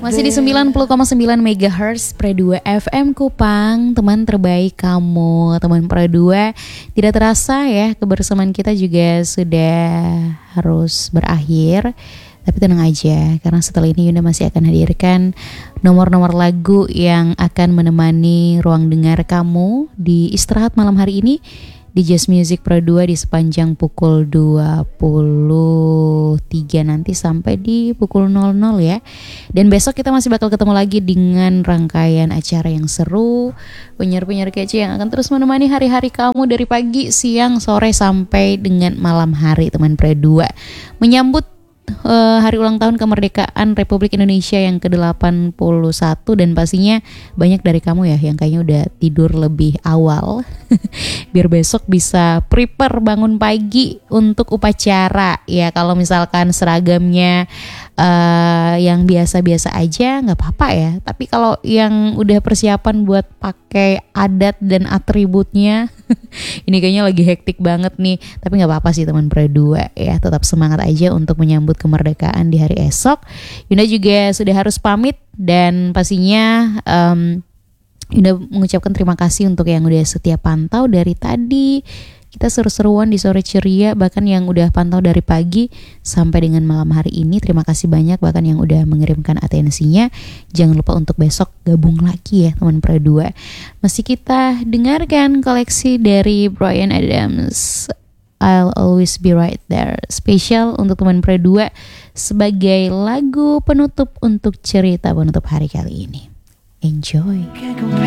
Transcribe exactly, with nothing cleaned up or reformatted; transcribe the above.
Masih di sembilan puluh koma sembilan megahertz Pro dua F M Kupang, teman terbaik kamu, teman Pro dua. Tidak terasa ya, kebersamaan kita juga sudah harus berakhir. Tapi tenang aja, karena setelah ini Yunda masih akan hadirkan nomor-nomor lagu yang akan menemani ruang dengar kamu di istirahat malam hari ini di Just Music Pro dua di sepanjang pukul dua puluh tiga nanti sampai di pukul nol nol ya. Dan besok kita masih bakal ketemu lagi dengan rangkaian acara yang seru, penyiar-penyiar kece yang akan terus menemani hari-hari kamu dari pagi, siang, sore sampai dengan malam hari, teman Pro dua. Menyambut Uh, hari ulang tahun kemerdekaan Republik Indonesia yang ke delapan puluh satu, dan pastinya banyak dari kamu ya yang kayaknya udah tidur lebih awal biar besok bisa prepare bangun pagi untuk upacara ya. Kalau misalkan seragamnya uh, yang biasa-biasa aja nggak apa-apa ya, tapi kalau yang udah persiapan buat pakai adat dan atributnya ini kayaknya lagi hektik banget nih. Tapi nggak apa-apa sih teman Pro dua ya, tetap semangat aja untuk menyambut kemerdekaan di hari esok. Yunda juga sudah harus pamit, dan pastinya um, Yunda mengucapkan terima kasih untuk yang udah setia pantau dari tadi. Kita seru-seruan di sore ceria, bahkan yang udah pantau dari pagi sampai dengan malam hari ini. Terima kasih banyak bahkan yang udah mengirimkan atensinya. Jangan lupa untuk besok gabung lagi ya teman Pro dua. Masih kita dengarkan koleksi dari Bryan Adams, I'll Always Be Right There, spesial untuk teman Pro dua sebagai lagu penutup untuk cerita penutup hari kali ini. Enjoy.